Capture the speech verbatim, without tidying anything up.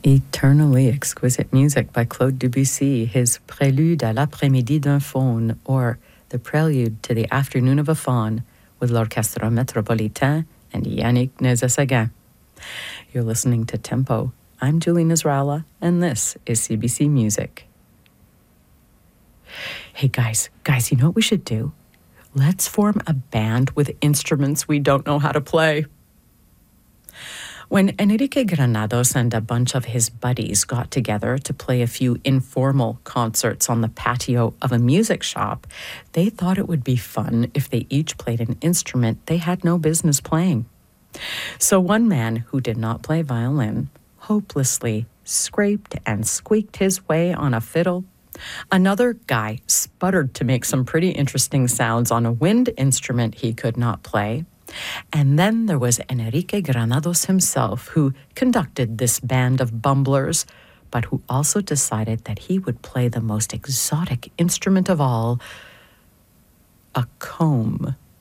Eternally exquisite music by Claude Debussy, his Prélude à l'après-midi d'un faune, or the Prelude to the Afternoon of a Faun, with l'Orchestre Metropolitain and Yannick Nézet-Séguin. You're listening to Tempo. I'm Julie Nasrallah, and this is C B C Music. Hey guys, guys, you know what we should do? Let's form a band with instruments we don't know how to play. When Enrique Granados and a bunch of his buddies got together to play a few informal concerts on the patio of a music shop, they thought it would be fun if they each played an instrument they had no business playing. So one man who did not play violin hopelessly scraped and squeaked his way on a fiddle. Another guy sputtered to make some pretty interesting sounds on a wind instrument he could not play. And then there was Enrique Granados himself, who conducted this band of bumblers, but who also decided that he would play the most exotic instrument of all, a comb.